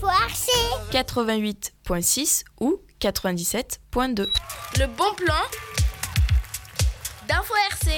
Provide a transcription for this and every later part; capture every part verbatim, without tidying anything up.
Info R C quatre-vingt-huit virgule six ou quatre-vingt-dix-sept virgule deux. Le bon plan d'Info R C.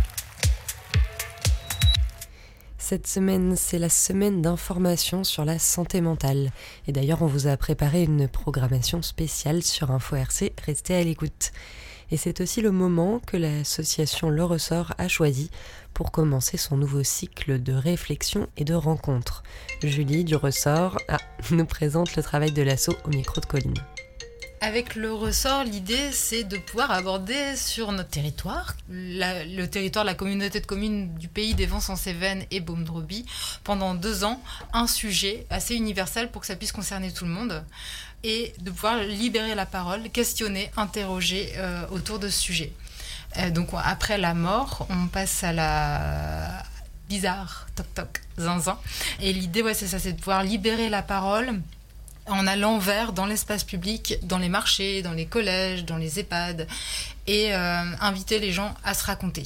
Cette semaine, c'est la semaine d'information sur la santé mentale. Et d'ailleurs, on vous a préparé une programmation spéciale sur Info R C. Restez à l'écoute. Et c'est aussi le moment que l'association Le Ressort a choisi pour commencer son nouveau cycle de réflexion et de rencontres. Julie du Ressort ah, nous présente le travail de l'asso au micro de Colline. Avec Le Ressort, l'idée, c'est de pouvoir aborder sur notre territoire, la, le territoire de la communauté de communes du pays des Vents-en-Cévennes et Baume-Drobie, pendant deux ans, un sujet assez universel pour que ça puisse concerner tout le monde, et de pouvoir libérer la parole, questionner, interroger euh, autour de ce sujet. Euh, donc après la mort, on passe à la bizarre, toc toc, zinzin. Et l'idée, ouais, c'est ça, c'est de pouvoir libérer la parole en allant vers dans l'espace public, dans les marchés, dans les collèges, dans les EHPAD, et euh, inviter les gens à se raconter.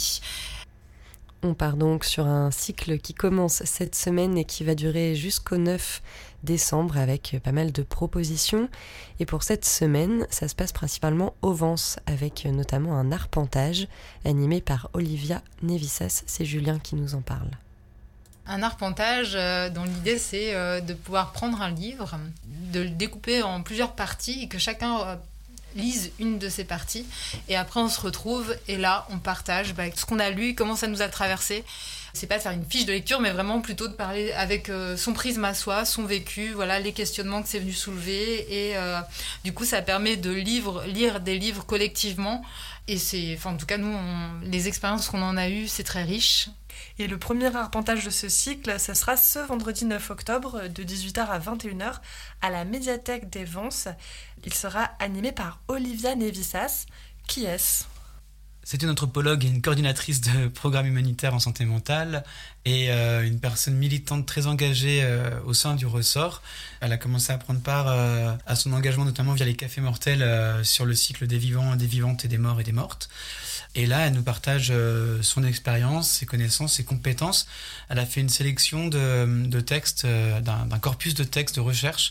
On part donc sur un cycle qui commence cette semaine et qui va durer jusqu'au neuf décembre avec pas mal de propositions. Et pour cette semaine, ça se passe principalement au Vence, avec notamment un arpentage animé par Olivia Nevissas. C'est Julien qui nous en parle. Un arpentage euh, dont l'idée c'est euh, de pouvoir prendre un livre, de le découper en plusieurs parties et que chacun euh, lise une de ces parties, et après on se retrouve et là on partage bah, ce qu'on a lu, comment ça nous a traversé. C'est pas de faire une fiche de lecture, mais vraiment plutôt de parler avec euh, son prisme à soi, son vécu, voilà les questionnements que c'est venu soulever, et euh, du coup ça permet de livre, lire des livres collectivement. Et c'est, enfin en tout cas nous, on, les expériences qu'on en a eues, c'est très riche. Et le premier arpentage de ce cycle, ça sera ce vendredi neuf octobre de dix-huit heures à vingt et une heures à la médiathèque des Vences. Il sera animé par Olivia Nevissas. Qui est-ce ? C'est une anthropologue et une coordinatrice de programmes humanitaires en santé mentale et euh, une personne militante très engagée euh, au sein du Ressort. Elle a commencé à prendre part euh, à son engagement notamment via les cafés mortels euh, sur le cycle des vivants, des vivantes et des morts et des mortes. Et là, elle nous partage euh, son expérience, ses connaissances, ses compétences. Elle a fait une sélection de, de textes, euh, d'un, d'un corpus de textes de recherche.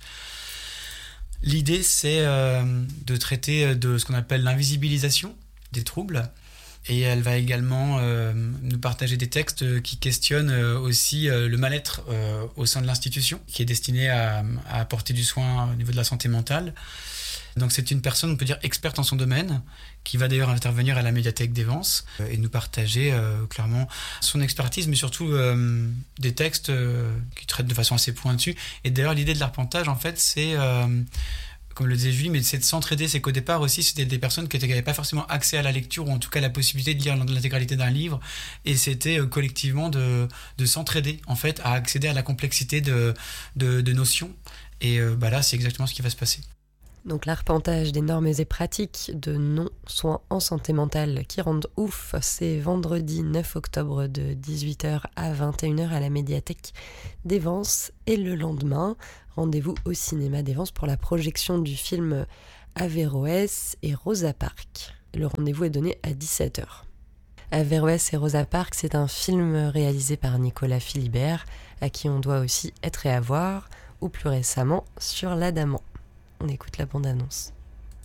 L'idée, c'est euh, de traiter de ce qu'on appelle l'invisibilisation des troubles. Et elle va également euh, nous partager des textes qui questionnent euh, aussi euh, le mal-être euh, au sein de l'institution, qui est destiné à, à apporter du soin au niveau de la santé mentale. Donc c'est une personne, on peut dire, experte en son domaine, qui va d'ailleurs intervenir à la médiathèque des Vences euh, et nous partager euh, clairement son expertise, mais surtout euh, des textes euh, qui traitent de façon assez pointue. Et d'ailleurs, l'idée de l'arpentage, en fait, c'est... Euh, comme le disait Julie, mais c'est de s'entraider. C'est qu'au départ aussi, c'était des personnes qui n'avaient pas forcément accès à la lecture, ou en tout cas la possibilité de lire l'intégralité d'un livre, et c'était euh, collectivement de, de s'entraider, en fait, à accéder à la complexité de, de, de notions. Et euh, bah là, c'est exactement ce qui va se passer. Donc l'arpentage des normes et pratiques de non-soins en santé mentale qui rendent ouf, c'est vendredi neuf octobre de dix-huit heures à vingt et une heures à la médiathèque des Vences. Et le lendemain, rendez-vous au cinéma des Vences pour la projection du film Averroès et Rosa Parks. Le rendez-vous est donné à dix-sept heures. Averroès et Rosa Parks, c'est un film réalisé par Nicolas Philibert, à qui on doit aussi Être et avoir, ou plus récemment sur l'Adamant. On écoute la bande-annonce.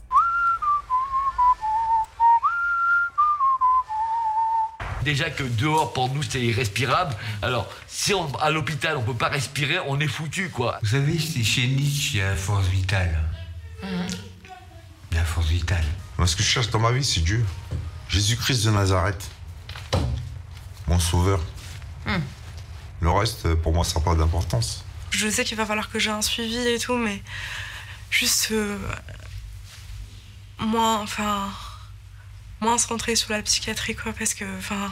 Déjà que dehors, pour nous, c'est irrespirable. Alors, si on, à l'hôpital, on peut pas respirer, on est foutu, quoi. Vous savez, c'est chez Nietzsche, il y a la force vitale. Mmh. La force vitale. Moi, ce que je cherche dans ma vie, c'est Dieu. Jésus-Christ de Nazareth. Mon sauveur. Mmh. Le reste, pour moi, ça n'a pas d'importance. Je sais qu'il va falloir que j'ai un suivi et tout, mais... Juste... Euh, moins, enfin... Moins se rentrer sous la psychiatrie, quoi, parce que, enfin...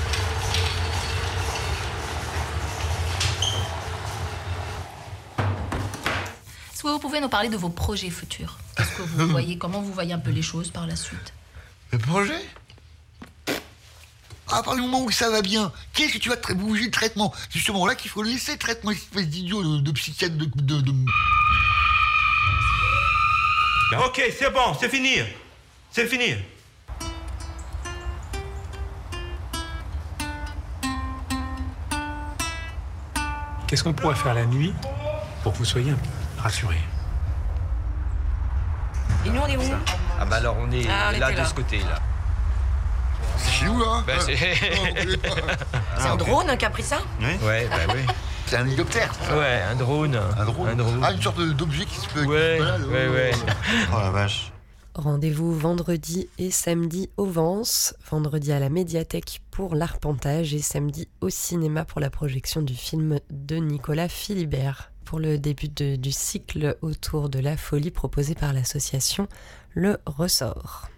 Est-ce que vous pouvez nous parler de vos projets futurs ? Qu'est-ce que vous voyez, comment vous voyez un peu les choses par la suite ? Mes projets ? À part le moment où ça va bien, qu'est-ce que tu vas te bouger le traitement ? C'est justement là qu'il faut laisser le traitement, espèce d'idiot de, de psychiatre de... de, de... Ok, c'est bon, c'est fini. C'est fini. Qu'est-ce qu'on pourrait faire la nuit pour que vous soyez rassuré. Et nous, on est où? Ah bah alors, on est Ah, on là, était de là. ce côté-là. C'est chez nous, là? Bah, c'est... C'est un drone qui a pris ça? Oui. Ouais, bah oui. C'est un hélicoptère, ça? Ouais, un drone. Un drone. Un drone. Ah, une sorte d'objet qui se peut... Ouais, qui se balade, ouais, ouais. Oh la vache. Rendez-vous vendredi et samedi au Vence, vendredi à la médiathèque pour l'arpentage et samedi au cinéma pour la projection du film de Nicolas Philibert, pour le début de, du cycle autour de la folie proposé par l'association Le Ressort.